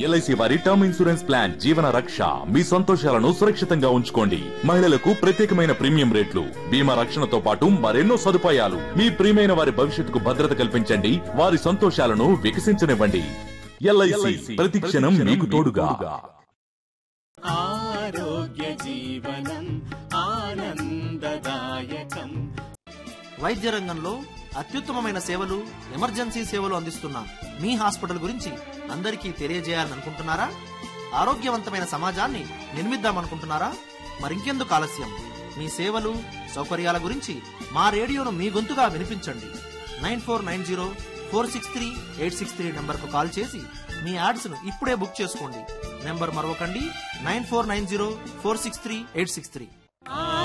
LIC వారి term insurance plan జీవన రక్ష. మీ సంతోషాలను సురక్షితంగా ఉంచుకోండి. మహిళలకు ప్రత్యేకమైన ప్రీమియం రేట్లు, బీమా రక్షణతో పాటు మరెన్నో సదుపాయాలు. మీ ప్రియమైన వారి భవిష్యత్తుకు భద్రత కల్పించండి. వారి సంతోషాలను వికసించనివ్వండి. ఎల్ఐసి ప్రతి క్షణం మీకు తోడుగా. ఆరోగ్య జీవనం ఆనందదాయకం. వైద్య రంగంలో అత్యుత్తమమైన సేవలు, ఎమర్జెన్సీ సేవలు అందిస్తున్న మీ హాస్పిటల్ గురించి అందరికీ తెలియజేయాలనుకుంటున్నారా? ఆరోగ్యవంతమైన సమాజాన్ని నిర్మిద్దామనుకుంటున్నారా? మరింకెందుకు ఆలస్యం? మీ సేవలు, సౌకర్యాల గురించి మా రేడియోను మీ గొంతుగా వినిపించండి. 9490463863 నంబర్కు కాల్ చేసి మీ యాడ్స్ ను ఇప్పుడే బుక్ చేసుకోండి. నెంబర్ మరొకండి, 9490463863.